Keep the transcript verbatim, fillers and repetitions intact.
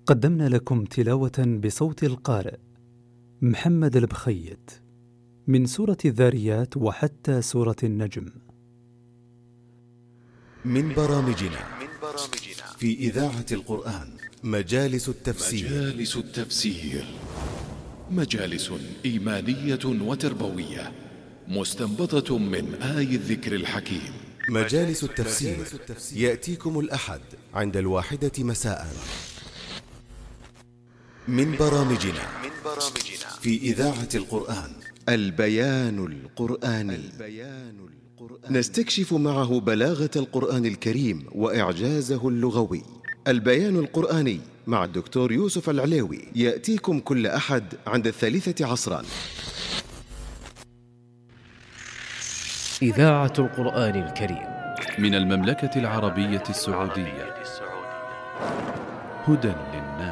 قدمنا لكم تلاوة بصوت القارئ محمد البخيت من سورة الذاريات وحتى سورة النجم. من برامجنا في إذاعة القرآن مجالس التفسير. مجالس التفسير مجالس إيمانية وتربوية مستنبطة من آي الذكر الحكيم. مجالس التفسير يأتيكم الأحد عند الواحدة مساء. من برامجنا في إذاعة القرآن البيان القرآني. نستكشف معه بلاغة القرآن الكريم وإعجازه اللغوي. البيان القرآني مع الدكتور يوسف العليوي يأتيكم كل أحد عند الثالثة عصرا. إذاعة القرآن الكريم من المملكة العربية السعودية. هدى للناس.